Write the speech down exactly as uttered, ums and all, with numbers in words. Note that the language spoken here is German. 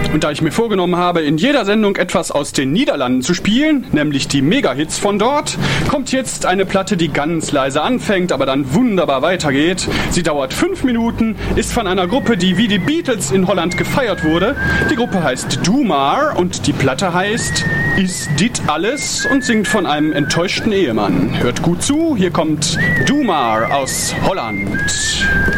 Und da ich mir vorgenommen habe, in jeder Sendung etwas aus den Niederlanden zu spielen, nämlich die Mega-Hits von dort, kommt jetzt eine Platte, die ganz leise anfängt, aber dann wunderbar weitergeht. Sie dauert fünf Minuten, ist von einer Gruppe, die wie die Beatles in Holland gefeiert wurde. Die Gruppe heißt Dumar und die Platte heißt Is dit alles und singt von einem enttäuschten Ehemann. Hört gut zu, hier kommt Dumar aus Holland.